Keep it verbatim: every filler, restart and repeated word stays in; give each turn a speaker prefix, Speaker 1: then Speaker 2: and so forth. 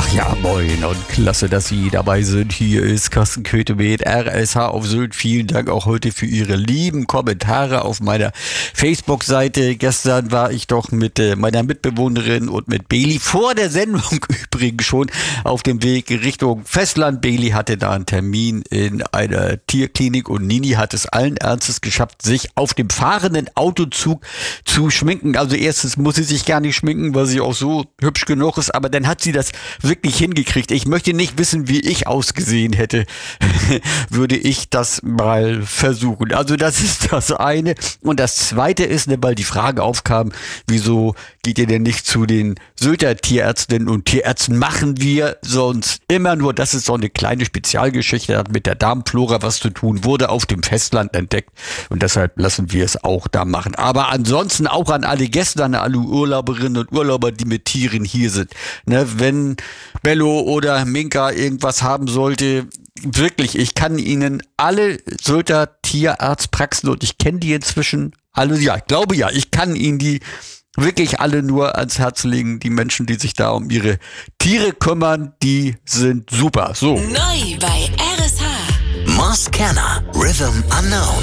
Speaker 1: Ja, moin und klasse, dass Sie dabei sind. Hier ist Carsten Köthe mit R S H auf Sylt. Vielen Dank auch heute für Ihre lieben Kommentare auf meiner Facebook-Seite. Gestern war ich doch mit äh, meiner Mitbewohnerin und mit Bailey vor der Sendung übrigens schon auf dem Weg Richtung Festland. Bailey hatte da einen Termin in einer Tierklinik und Nini hat es allen Ernstes geschafft, sich auf dem fahrenden Autozug zu schminken. Also erstens muss sie sich gar nicht schminken, weil sie auch so hübsch genug ist, aber dann hat sie das wirklich hingekriegt. Ich möchte nicht wissen, wie ich ausgesehen hätte, würde ich das mal versuchen. Also das ist das eine. Und das zweite ist, ne, weil die Frage aufkam, wieso geht ihr denn nicht zu den Sylter Tierärztinnen und Tierärzten? Machen wir sonst immer nur, das ist so eine kleine Spezialgeschichte, hat mit der Darmflora was zu tun, wurde auf dem Festland entdeckt und deshalb lassen wir es auch da machen. Aber ansonsten auch an alle Gäste, an alle Urlauberinnen und Urlauber, die mit Tieren hier sind. Ne, wenn Bello oder Minka irgendwas haben sollte, wirklich, ich kann Ihnen alle Sylter Tierarztpraxen, und ich kenne die inzwischen alle, ja, ich glaube ja, ich kann Ihnen die wirklich alle nur ans Herz legen. Die Menschen, die sich da um ihre Tiere kümmern, die sind super. So.
Speaker 2: Neu bei R S H.
Speaker 3: Moss Canner, Rhythm Unknown.